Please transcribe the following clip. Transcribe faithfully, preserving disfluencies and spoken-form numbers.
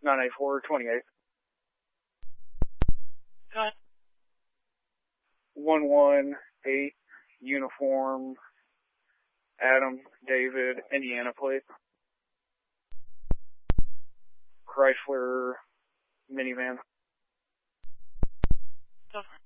nine eight four twenty-eight. Go ahead. one one eight, uniform, Adam, David, Indiana plate. Chrysler minivan. Go for it.